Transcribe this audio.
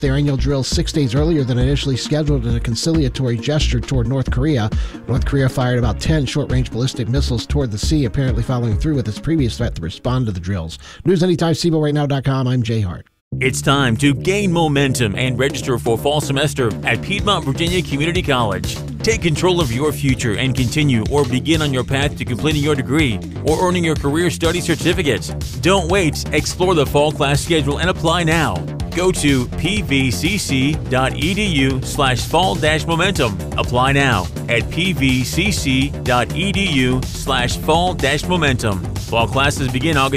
Their annual drill 6 days earlier than initially scheduled in a conciliatory gesture toward North Korea. North Korea fired about 10 short-range ballistic missiles toward the sea, apparently following through with its previous threat to respond to the drills. News Anytime, SeaboRightNow.com. I'm Jay Hart. It's time to gain momentum and register for fall semester at Piedmont Virginia Community College. Take control of your future and continue or begin on your path to completing your degree or earning your career study certificate. Don't wait. Explore the fall class schedule and apply now. Go to pvcc.edu/fall-momentum. Apply now at pvcc.edu/fall-momentum. Fall classes begin August